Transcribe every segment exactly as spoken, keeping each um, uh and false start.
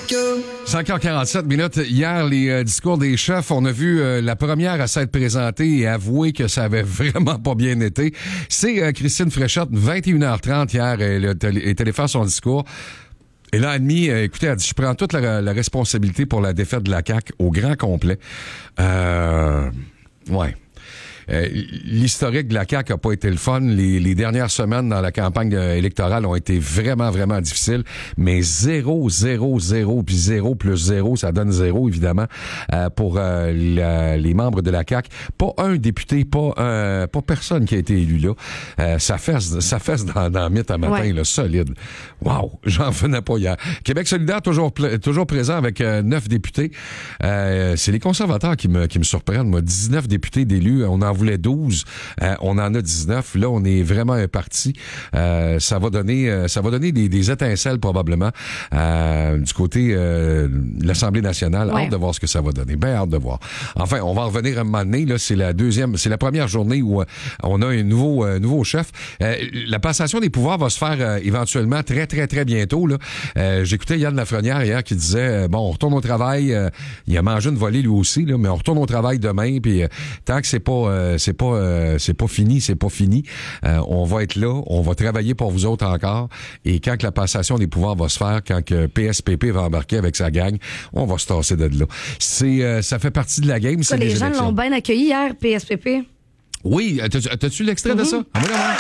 cinq heures quarante-sept minutes. Hier, les euh, discours des chefs, on a vu euh, la première à s'être présentée et avouer que ça avait vraiment pas bien été. C'est euh, Christine Fréchette, vingt et une heures trente hier, elle est allée faire son discours. Et là, admis, euh, écoutez, elle dit, je prends toute la, la responsabilité pour la défaite de la C A Q au grand complet. Euh, ouais. Euh, l'historique de la C A Q a pas été le fun. Les, les dernières semaines dans la campagne euh, électorale ont été vraiment, vraiment difficiles. Mais zéro, zéro, zéro, puis zéro plus zéro, ça donne zéro, évidemment, euh, pour euh, la, les membres de la C A Q. Pas un député, pas un, pas personne qui a été élu là. Euh, ça fesse, ça fesse dans, dans le mythe à matin, ouais. Là, solide. Wow, j'en venais pas hier. Québec solidaire, toujours, toujours présent avec euh, neuf députés. Euh, c'est les conservateurs qui me, qui me surprennent. Moi, dix-neuf députés d'élus, on en voulait douze, euh, on en a dix-neuf. Là, on est vraiment un parti. Euh, ça va donner, euh, ça va donner des, des étincelles probablement euh, du côté euh, de l'Assemblée nationale. Ouais. Hâte de voir ce que ça va donner. Ben hâte de voir. Enfin, on va en revenir à un moment donné. Là, c'est la deuxième, c'est la première journée où euh, on a un nouveau, euh, nouveau chef. Euh, la passation des pouvoirs va se faire euh, éventuellement très, très, très bientôt. Là, euh, j'écoutais Yann Lafrenière hier qui disait euh, bon, on retourne au travail. Euh, il a mangé une volée lui aussi, là, mais on retourne au travail demain. Puis euh, tant que c'est pas euh, c'est pas euh, c'est pas fini, c'est pas fini. Euh, on va être là, on va travailler pour vous autres encore. Et quand que la passation des pouvoirs va se faire, quand que P S P P va embarquer avec sa gang, on va se tasser de là. C'est euh, ça fait partie de la game. C'est les les gens élections. L'ont bien accueilli hier, P S P P. Oui, t'as-tu, t'as-tu l'extrait mm-hmm. de ça? Ah, moi, là,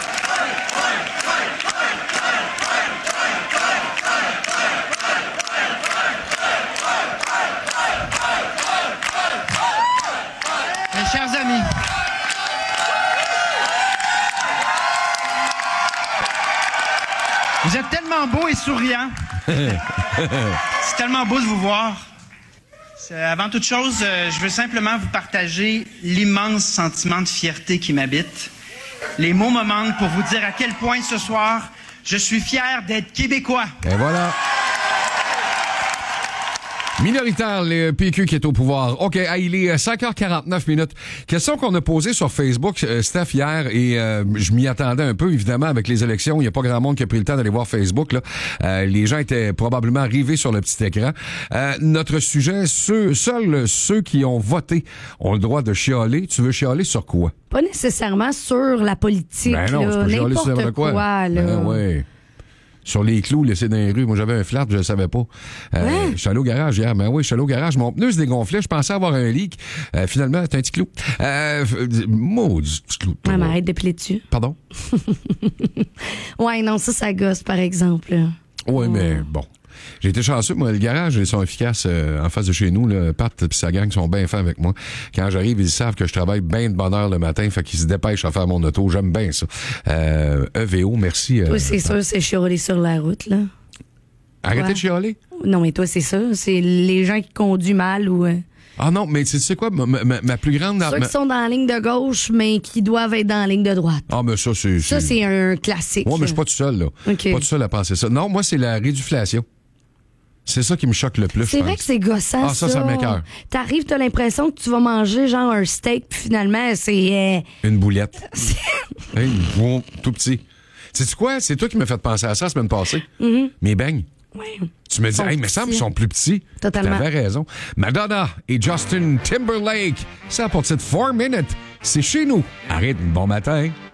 Mes chers amis, vous êtes tellement beaux et souriants. C'est tellement beau de vous voir. C'est, avant toute chose, euh, je veux simplement vous partager l'immense sentiment de fierté qui m'habite. Les mots me manquent pour vous dire à quel point ce soir, je suis fier d'être québécois. Et voilà. Minoritaire, le P Q qui est au pouvoir. OK, il est cinq heures quarante-neuf minutes. Question qu'on a posée sur Facebook, euh, Steph, hier, et euh, je m'y attendais un peu, évidemment, avec les élections. Il n'y a pas grand monde qui a pris le temps d'aller voir Facebook. Là. Euh, les gens étaient probablement rivés sur le petit écran. Euh, notre sujet, ceux, seuls ceux qui ont voté ont le droit de chialer. Tu veux chialer sur quoi? Pas nécessairement sur la politique, ben non, là. Tu peux chialer N'importe sur quoi, quoi là. Ben ouais. Sur les clous laissés dans les rues. Moi, j'avais un flat, je le savais pas. Euh, ouais. Je suis allé au garage hier. Ben oui, je suis allé au garage. Mon pneu se dégonflait. Je pensais avoir un leak. Euh, finalement, c'est un petit clou. Euh, maudit petit clou. Ouais, mais arrête de piler dessus. Pardon? Ouais, non, ça, ça gosse, par exemple. Oui, mais bon. J'ai été chanceux, moi, le garage, ils sont efficaces euh, en face de chez nous. Là. Pat et sa gang sont bien fins avec moi. Quand j'arrive, ils savent que je travaille bien de bonne heure le matin, fait qu'ils se dépêchent à faire mon auto. J'aime bien ça. Euh, E V O, merci. Euh, toi, c'est sûr, c'est chialer sur la route, là. Arrêtez ouais. de chialer? Non, mais toi, c'est ça. C'est les gens qui conduisent mal ou... Euh... Ah non, mais tu sais quoi, ma, ma, ma plus grande... Ceux ma... qui sont dans la ligne de gauche, mais qui doivent être dans la ligne de droite. Ah, mais ça, c'est... Ça, c'est, c'est un classique. Moi, mais je suis pas tout seul, là. Okay. Pas tout seul à penser ça. Non, moi, c'est la réduflation. C'est ça qui me choque le plus. C'est vrai que c'est gossant, ah, ça. ça, ça m'écoeure. T'arrives, t'as l'impression que tu vas manger genre un steak, puis finalement, c'est... Euh... Une boulette. Hey, bon, tout petit. Sais-tu quoi? C'est toi qui m'as fait penser à ça la semaine passée. Mm-hmm. Mes beignes. Oui. Tu me dis, hey, mais ça, ils sont plus petits. Totalement. T'avais raison. Madonna et Justin Timberlake. Ça pour titre four minutes. C'est chez nous. Arrête, bon matin.